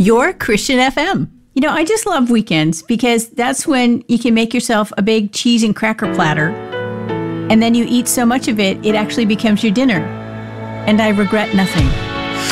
your Christian FM. You know, I just love weekends because that's when you can make yourself a big cheese and cracker platter, and then you eat so much of it, it actually becomes your dinner. And I regret nothing.